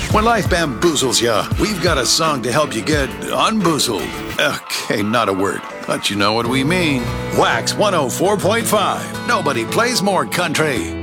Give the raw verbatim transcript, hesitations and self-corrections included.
When life bamboozles ya, we've got a song to help you get unboozled. Okay, not a word, but you know what we mean. Wax one oh four point five. Nobody plays more country.